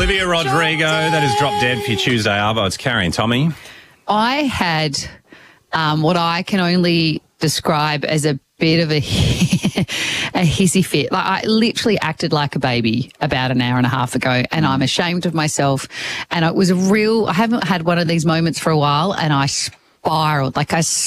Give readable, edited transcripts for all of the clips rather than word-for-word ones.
Olivia Rodrigo, that is Drop Dead for your Tuesday Arvo. It's Carrie and Tommy. I had what I can only describe as a bit of a hissy fit. Like, I literally acted like a baby about an hour and a half ago, and I'm ashamed of myself. And it was I haven't had one of these moments for a while, and I spiraled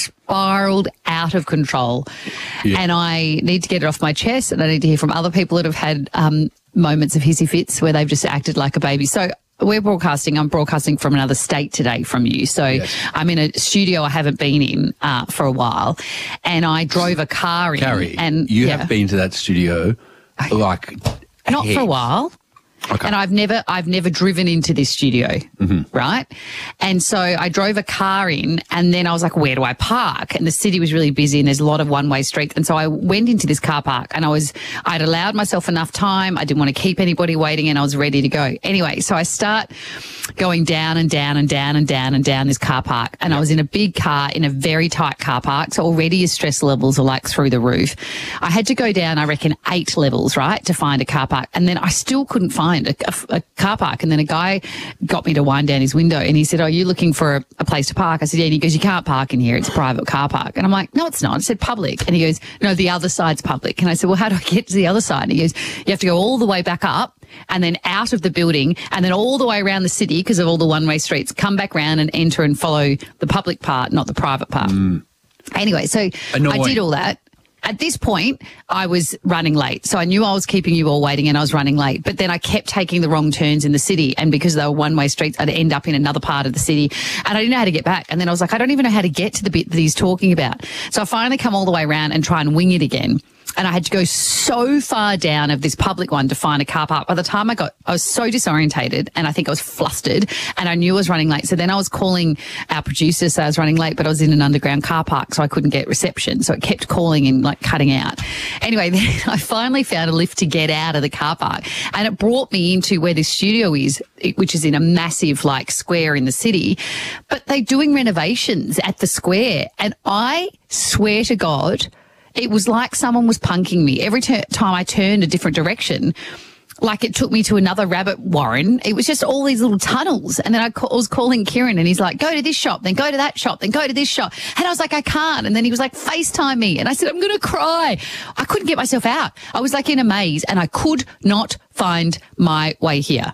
out of control. Yeah. And I need to get it off my chest, and I need to hear from other people that have had moments of hissy fits where they've just acted like a baby. So I'm broadcasting from another state today from you. So yes. I'm in a studio I haven't been in for a while, and I drove a car in. Carrie, and you have been to that studio like not for a while. Okay. And I've never driven into this studio, right? And so I drove a car in, and then I was like, where do I park? And the city was really busy, and there's a lot of one-way streets. And so I went into this car park, and I'd allowed myself enough time. I didn't want to keep anybody waiting, and I was ready to go. Anyway, so I start going down and down and down and down and down this car park. And I was in a big car in a very tight car park. So already your stress levels are like through the roof. I had to go down, I reckon, 8 levels, right, to find a car park. And then I still couldn't find a car park. And then a guy got me to wind down his window, and he said, are you looking for a place to park? I said, yeah. And he goes, you can't park in here. It's a private car park. And I'm like, no, it's not. I said public. And he goes, no, the other side's public. And I said, well, how do I get to the other side? And he goes, you have to go all the way back up and then out of the building and then all the way around the city because of all the one-way streets, come back round and enter and follow the public part, not the private part. Anyway, so I did all that. At this point, I was running late. So I knew I was keeping you all waiting, and I was running late. But then I kept taking the wrong turns in the city. And because they were one-way streets, I'd end up in another part of the city. And I didn't know how to get back. And then I was like, I don't even know how to get to the bit that he's talking about. So I finally come all the way around and try and wing it again. And I had to go so far down of this public one to find a car park. By the time I was so disorientated, and I think I was flustered, and I knew I was running late. So then I was calling our producer, so I was running late, but I was in an underground car park, so I couldn't get reception. So it kept calling and like cutting out. Anyway, then I finally found a lift to get out of the car park, and it brought me into where this studio is, which is in a massive like square in the city. But they're doing renovations at the square, and I swear to God, it was like someone was punking me. Every time I turned a different direction, like it took me to another rabbit warren. It was just all these little tunnels. And then I was calling Kieran, and he's like, go to this shop, then go to that shop, then go to this shop. And I was like, I can't. And then he was like, FaceTime me. And I said, I'm going to cry. I couldn't get myself out. I was like in a maze, and I could not find my way here.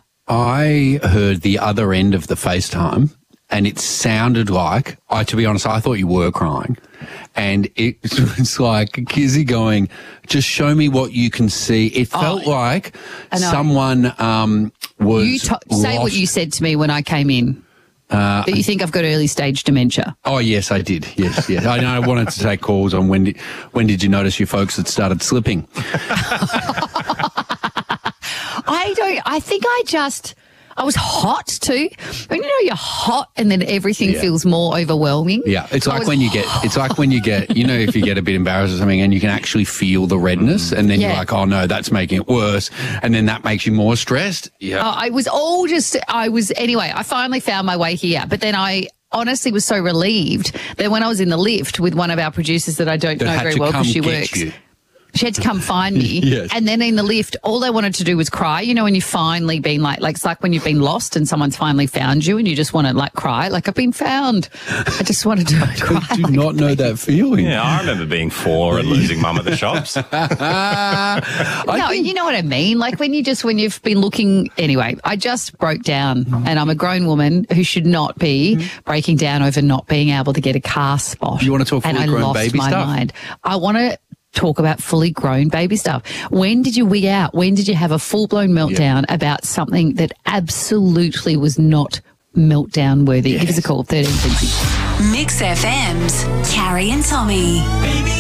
I heard the other end of the FaceTime, and it sounded like, to be honest, I thought you were crying. And it was like Kizzy going, just show me what you can see. It felt like someone was say what you said to me when I came in. That you think I've got early stage dementia. Oh, yes, I did. Yes. I know. I wanted to take calls on when did you notice your folks had started slipping? I was hot too. When you know you're hot and then everything feels more overwhelming. Yeah, it's like when you get, you know, if you get a bit embarrassed or something and you can actually feel the redness, and then you're like, oh no, that's making it worse, and then that makes you more stressed. Yeah. Anyway, I finally found my way here, but then I honestly was so relieved that when I was in the lift with one of our producers that I don't know very well because she works. She had to come find me. Yes. And then in the lift, all they wanted to do was cry. You know, when you've finally been like it's like when you've been lost and someone's finally found you and you just want to like cry. Like, I've been found. I just wanted to cry. I do not know that feeling. Yeah, I remember being 4 and losing mum at the shops. You know what I mean? Like when you've been looking. Anyway, I just broke down, and I'm a grown woman who should not be breaking down over not being able to get a car spot. You want to talk fully grown baby stuff? And I lost my mind. I want to talk about fully grown baby stuff. When did you wig out? When did you have a full-blown meltdown about something that absolutely was not meltdown worthy? Yes. Give us a call, 1360. Mix FM's Carrie and Tommy.